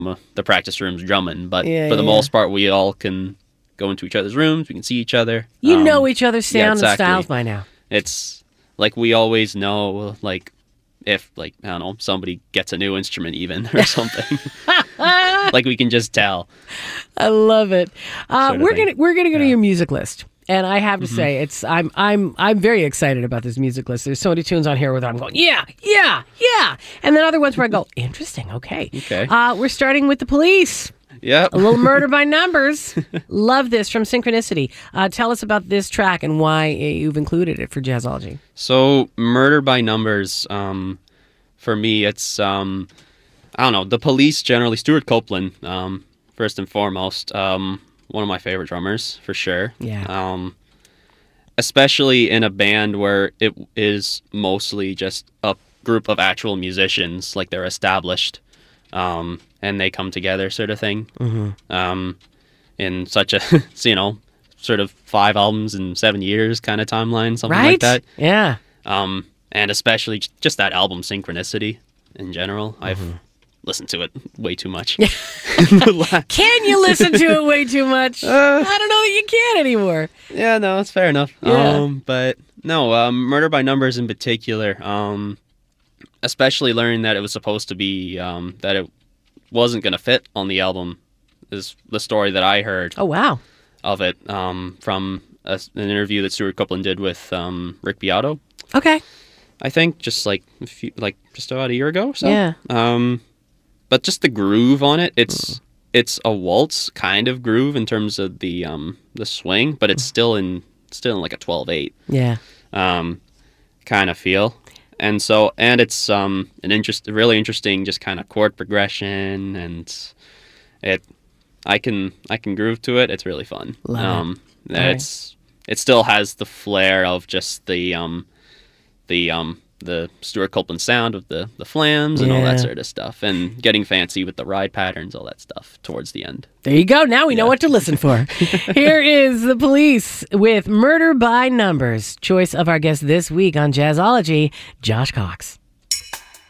the practice rooms drumming, but Yeah, for the yeah. most part, we all can go into each other's rooms. We can see each other. You know each other's sound yeah, and exactly. styles by now. It's like we always know, like, if, like, I don't know, somebody gets a new instrument even or something. Like, we can just tell. I love it. Sort of We're thing. gonna go to your music list, and I have to say, I'm very excited about this music list. There's so many tunes on here where I'm going, yeah, and then other ones where I go, interesting, okay. Okay. We're starting with The Police. Yep. A little Murder by Numbers. Love this from Synchronicity. Tell us about this track and why you've included it for Jazzology. So, Murder by Numbers, for me, it's, I don't know, The Police generally, Stuart Copeland, first and foremost, one of my favorite drummers, for sure. Yeah. Especially in a band where it is mostly just a group of actual musicians, like they're established, and they come together sort of thing. In such a, sort of 5 albums in 7 years kind of timeline, something Right? like that. Yeah. And especially just that album Synchronicity in general. I've listened to it way too much. Can you listen to it way too much? I don't know that you can anymore. Yeah, no, that's fair enough. Yeah. But no, Murder by Numbers in particular, especially learning that it was supposed to be, that it wasn't going to fit on the album is the story that I heard Oh, wow. of it from an interview that Stuart Copeland did with Rick Beato. Okay. I think just just about a year ago or so. Yeah. But just the groove on it, it's a waltz kind of groove in terms of the swing, but it's still in like a 12/8 Yeah. kind of feel. And so it's really interesting just kind of chord progression, and I can groove to it. It's really fun. Love it. It still has the flair of just the Stuart Copeland sound of the flams and all Yeah. that sort of stuff, and getting fancy with the ride patterns, all that stuff towards the end. There you go. Now we know what to listen for. Here is The Police with Murder by Numbers. Choice of our guest this week on Jazzology, Josh Cox.